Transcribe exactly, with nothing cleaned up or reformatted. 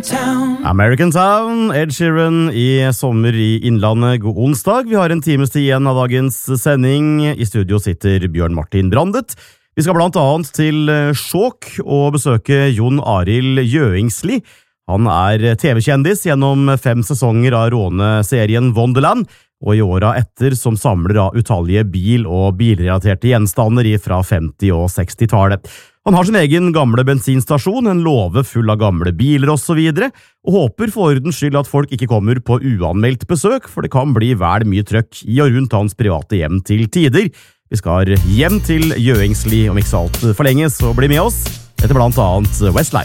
Town. American Town, Ed Sheeran i Sommer i Innlandet. God onsdag, vi har en times tid igjen av dagens sending. I studio sitter Bjørn Martin Brandet. Vi skal blant annet til Skjåk og besøke Jon Arild Jøingsli. Han er T V-kjendis gjennom fem sesonger av råneserien Wonderland, og i åra etter som samler av utallige bil- og bilrelaterte gjenstander fra femti- og seksti-tallet. Han har sin egen gamle bensinstasjon, en låve full av gamle biler og så videre, og håper for ordens skyld at folk ikke kommer på uanmeldt besøk, for det kan bli vel mye trøkk i og rundt hans private hjem til tider. Vi skal hjem til Jøingsli om ikke så alt for lenge, så bli med oss etter blant annet Westlife.